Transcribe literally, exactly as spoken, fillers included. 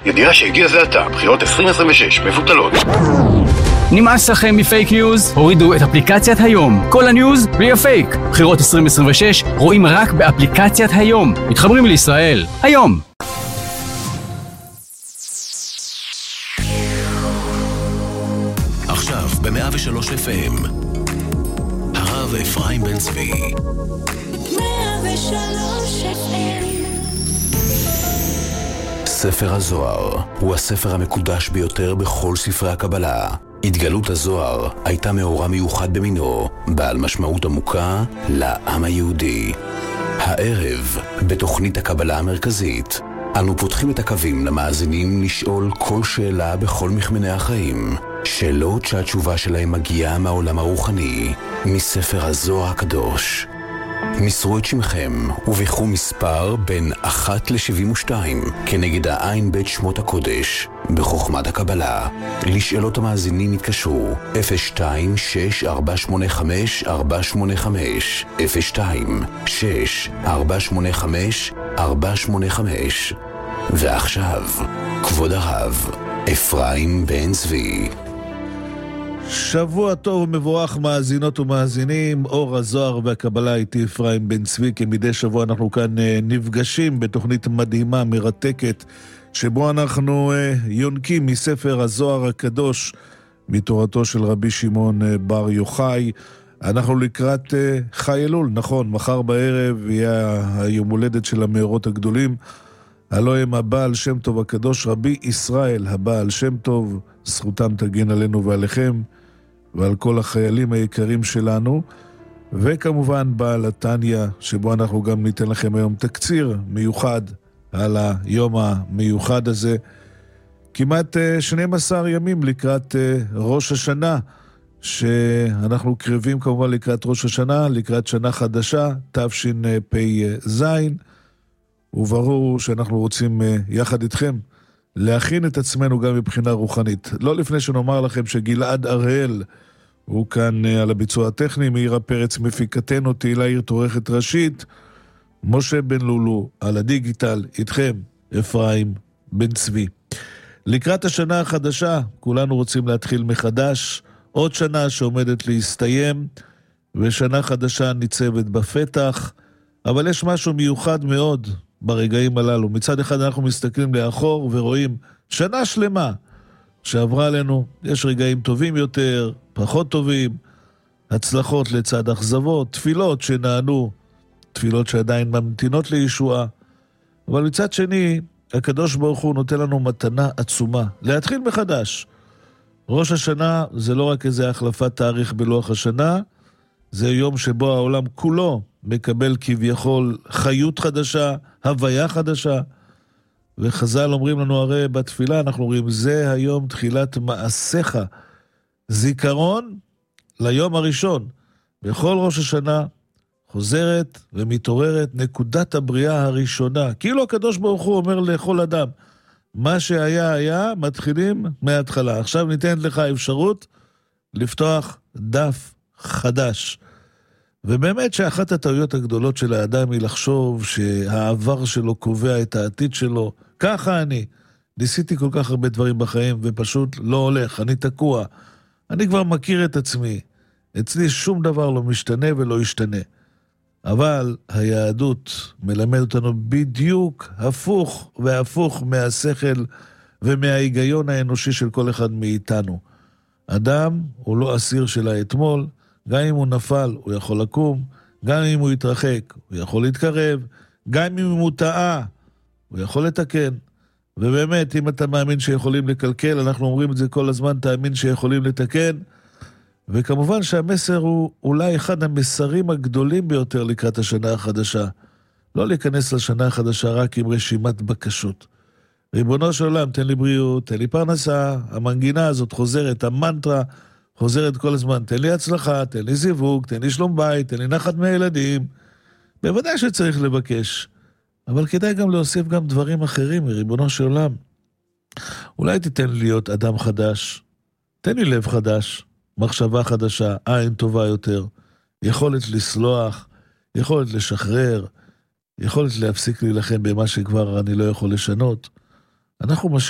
ידיעה שהגיע זה עתה, בחירות עשרים עשרים ושש מבוטלות. נמאס לכם מפייק ניוז? הורידו את אפליקציית היום. כל הניוז בלי הפייק. בחירות עשרים עשרים ושש רואים רק באפליקציית היום. מתחברים לישראל. היום. עכשיו ב-מאה ושלוש אף אם. הרב אפרים בן צבי. מאה ושלוש אף אם. ספר הזוהר הוא הספר המקודש ביותר בכל ספרי הקבלה. התגלות הזוהר הייתה מאורע מיוחד במינו, בעל משמעות עמוקה לעם היהודי. הערב, בתוכנית הקבלה המרכזית, אנו פותחים את הקווים למאזינים לשאול כל שאלה בכל מכמני החיים. שאלות שהתשובה שלהם מגיעה מהעולם הרוחני, מספר הזוהר הקדוש. מסרו את שמכם ובחרו מספר בין אחת לשבעים ושתיים כנגד העין בית שמות הקודש בחוכמת הקבלה. לשאלות המאזינים התקשרו אפס שתיים שש ארבע שמונה חמש ארבע שמונה חמש אפס שתיים שש ארבע שמונה חמש ארבע שמונה חמש. ועכשיו כבוד הרב אפרים בן צבי. שבוע טוב ומבורך מאזינות ומאזינים, אור הזוהר והקבלה איתי אפרים בן צבי. כמדי שבוע אנחנו כאן נפגשים בתוכנית מדהימה, מרתקת, שבו אנחנו יונקים מספר הזוהר הקדוש מתורתו של רבי שמעון בר יוחאי. אנחנו לקראת חי אלול, נכון, מחר בערב יהיה היום הולדת של המאורות הגדולים, הלוא הם הבעל שם טוב הקדוש, רבי ישראל הבעל שם טוב, זכותם תגן עלינו ועליכם ועל כל החיילים היקרים שלנו, וכמובן בעל התניה, שבו אנחנו גם ניתן לכם היום תקציר מיוחד על היום המיוחד הזה. כמעט שנים עשר ימים לקראת ראש השנה, שאנחנו קרבים כמובן לקראת ראש השנה, לקראת שנה חדשה, תשפ"ז, וברור שאנחנו רוצים יחד איתכם להכין את עצמנו גם מבחינה רוחנית. לא לפני שנאמר לכם שגלעד אראל הוא כאן על הביצוע הטכני, מאירה פרץ מפיקתנו, תהילה עיר תורכת ראשית, משה בן לולו על הדיגיטל, איתכם אפרים בן צבי. לקראת השנה החדשה, כולנו רוצים להתחיל מחדש, עוד שנה שעומדת להסתיים, ושנה חדשה ניצבת בפתח, אבל יש משהו מיוחד מאוד ברגעים הללו. מצד אחד אנחנו מסתכלים לאחור ורואים שנה שלמה שעברה עלינו, יש רגעים טובים יותר, פחות טובים, הצלחות לצד אכזבות, תפילות שנענו, תפילות שעדיין ממתינות לישועה, אבל מצד שני, הקדוש ברוך הוא נותן לנו מתנה עצומה, להתחיל מחדש. ראש השנה זה לא רק איזה החלפת תאריך בלוח השנה, זה יום שבו העולם כולו מקבל כביכול חיות חדשה, הוויה חדשה, וחז"ל אומרים לנו הרי בתפילה, אנחנו אומרים, זה היום תחילת מעשיך, זיכרון ליום הראשון. בכל ראש השנה חוזרת ומתעוררת נקודת הבריאה הראשונה. כאילו הקדוש ברוך הוא אומר לכל אדם, מה שהיה היה, מתחילים מההתחלה. עכשיו ניתן לך אפשרות לפתוח דף חדש. ובאמת שאחת הטעויות הגדולות של האדם היא לחשוב שהעבר שלו קובע את העתיד שלו. ככה אני. ניסיתי כל כך הרבה דברים בחיים ופשוט לא הולך, אני תקוע. אני כבר מכיר את עצמי. אצלי שום דבר לא משתנה ולא ישתנה. אבל היהדות מלמד אותנו בדיוק הפוך והפוך מהשכל ומההיגיון האנושי של כל אחד מאיתנו. אדם הוא לא אסיר של האתמול, גם אם הוא נפל הוא יכול לקום, גם אם הוא יתרחק הוא יכול להתקרב, גם אם הוא טעה הוא יכול לתקן. ובאמת אם אתה מאמין שיכולים לקלקל, אנחנו אומרים את זה כל הזמן, תאמין שיכולים לתקן. וכמובן שהמסר הוא אולי אחד המסרים הגדולים ביותר לקראת השנה החדשה. לא להיכנס לשנה החדשה רק עם רשימת בקשות. ריבונו של עולם, תן לי בריאות, תן לי פרנסה, המנגינה הזאת חוזרת, המנטרה חוזרת כל הזמן, תן לי הצלחה, תן לי זיווג, תן לי שלום בית, תן לי נחת מהילדים. בוודאי שצריך לבקש, אבל כדאי גם להוסיף גם דברים אחרים, ריבונו של עולם. אולי תיתן לי להיות אדם חדש, תן לי לב חדש, מחשבה חדשה, עין טובה יותר, יכולת לסלוח, יכולת לשחרר, יכולת להפסיק להילחם במה שכבר אני לא יכול לשנות. אנחנו